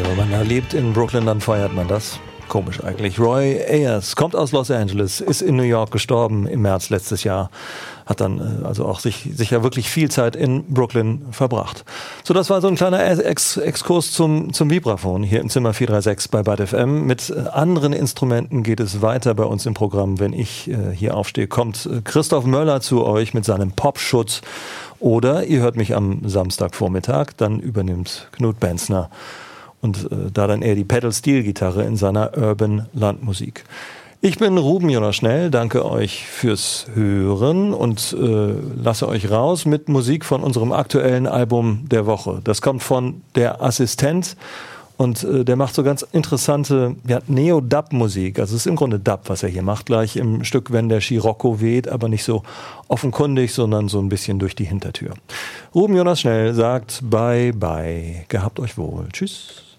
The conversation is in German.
wenn man da lebt in Brooklyn, dann feiert man das. Komisch eigentlich. Roy Ayers kommt aus Los Angeles, ist in New York gestorben im März letztes Jahr, hat dann also auch sicher wirklich viel Zeit in Brooklyn verbracht. So, das war so ein kleiner Exkurs zum Vibraphon hier im Zimmer 436 bei Byte FM. Mit anderen Instrumenten geht es weiter bei uns im Programm. Wenn ich hier aufstehe, kommt Christoph Möller zu euch mit seinem Popschutz. Oder ihr hört mich am Samstagvormittag, dann übernimmt Knut Benzner. Und da dann eher die Pedal-Steel-Gitarre in seiner Urban-Landmusik. Ich bin Ruben Jonas Schnell, danke euch fürs Hören und lasse euch raus mit Musik von unserem aktuellen Album der Woche. Das kommt von Der Assistent und der macht so ganz interessante Neo-Dub-Musik. Also es ist im Grunde Dub, was er hier macht, gleich im Stück Wenn der Scirocco weht, aber nicht so offenkundig, sondern so ein bisschen durch die Hintertür. Ruben Jonas Schnell sagt Bye Bye, gehabt euch wohl. Tschüss.